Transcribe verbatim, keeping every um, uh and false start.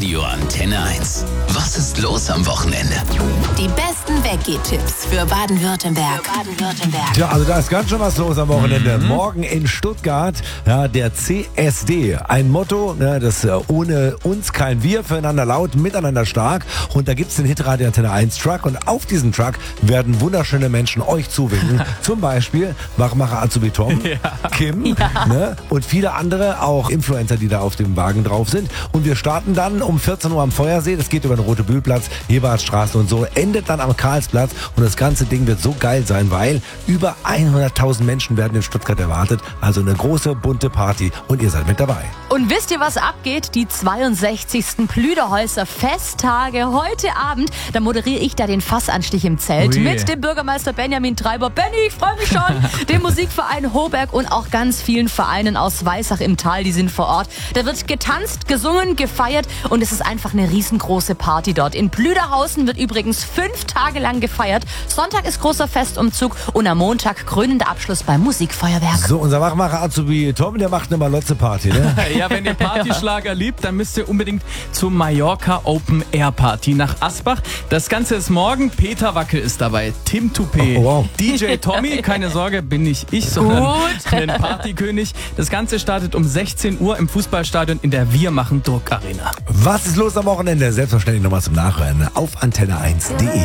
Radio Antenne eins. Was ist los am Wochenende? Die besten Weggehtipps für Baden-Württemberg. Für Baden-Württemberg. Tja, also da ist ganz schön was los am Wochenende. Mhm. Morgen in Stuttgart, ja, der C S D. Ein Motto, ne, das äh, ohne uns kein Wir, füreinander laut, miteinander stark. Und da gibt's den Hitradio Antenne eins Truck. Und auf diesem Truck werden wunderschöne Menschen euch zuwinken. Zum Beispiel Machmacher Azubi Tom, ja. Kim ja. Ne, und viele andere, auch Influencer, die da auf dem Wagen drauf sind. Und wir starten dann um vierzehn Uhr am Feuersee. Das geht über den Rote-Bühl-Platz, Eberhardstraße und so. Endet dann am Karlsplatz. Und das ganze Ding wird so geil sein, weil über hunderttausend Menschen werden in Stuttgart erwartet. Also eine große, bunte Party. Und ihr seid mit dabei. Und wisst ihr, was abgeht? Die zweiundsechzigsten Plüderhäuser Festtage heute Abend. Da moderiere ich da den Fassanstich im Zelt Ui. mit dem Bürgermeister Benjamin Treiber. Benny, ich freue mich schon. Dem Musikverein Hoberg und auch ganz vielen Vereinen aus Weissach im Tal, die sind vor Ort. Da wird getanzt, gesungen, gefeiert und es ist einfach eine riesengroße Party dort. In Plüderhausen wird übrigens fünf Tage lang gefeiert. Sonntag ist großer Festumzug und am Montag krönender Abschluss beim Musikfeuerwerk. So, unser Machmacher Azubi Tom, der macht eine Malotze-Party, ne? Ja, wenn ihr Partyschlager liebt, dann müsst ihr unbedingt zur Mallorca Open Air Party nach Asbach. Das Ganze ist morgen. Peter Wackel ist dabei, Tim Toupé, oh, wow. D J Tommy, keine Sorge, bin nicht ich, sondern ein Partykönig. Das Ganze startet um sechzehn Uhr im Fußballstadion in der Wir machen Druck Arena. Was ist los am Wochenende? Selbstverständlich nochmal zum Nachhören auf antenne eins punkt de.